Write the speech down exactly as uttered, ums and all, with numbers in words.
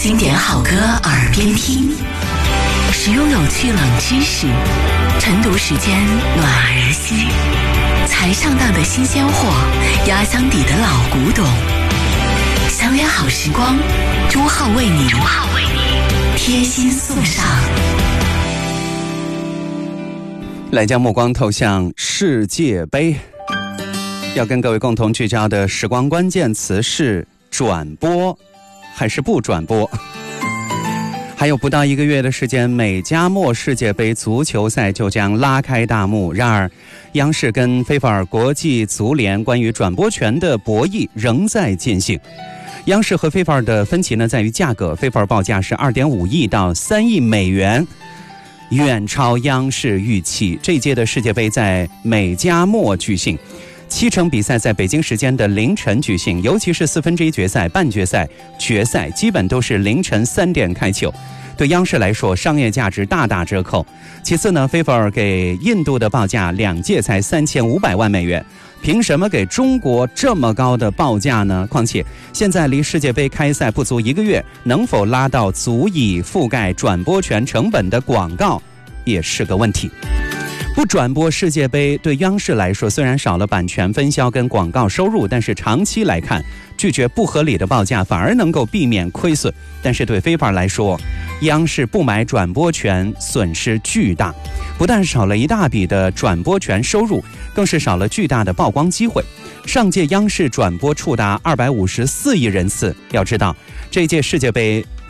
经典好歌耳边听，实用有趣冷知识，晨读时间暖儿心，才上当的新鲜货，压箱底的老古董。相约好时光，朱浩为你朱浩为你贴心送上。 来将目光投向世界杯，要跟各位共同聚焦的时光关键词是转播还是不转播。还有不到一个月的时间，美加墨世界杯足球赛就将拉开大幕。然而央视跟非法尔国际足联关于转播权的博弈仍在进行。央视和非法尔的分歧呢，在于价格，非法尔报价是 二点五亿到三亿美元，远超央视预期。这届的世界杯在美加墨举行，七场比赛在北京时间的凌晨举行，尤其是四分之一决赛、半决赛、决赛基本都是凌晨三点开球，对央视来说商业价值大打折扣。其次呢，非法尔给印度的报价两届才三千五百万美元，凭什么给中国这么高的报价呢？况且现在离世界杯开赛不足一个月，能否拉到足以覆盖转播权成本的广告也是个问题。不转播世界杯对央视来说虽然少了版权分销跟广告收入，但是长期来看，拒绝不合理的报价反而能够避免亏损。但是对非法来说，央视不买转播权损失巨大，不但少了一大笔的转播权收入，更是少了巨大的曝光机会。上届央视转播触达二百五十四亿人次，要知道这届世界杯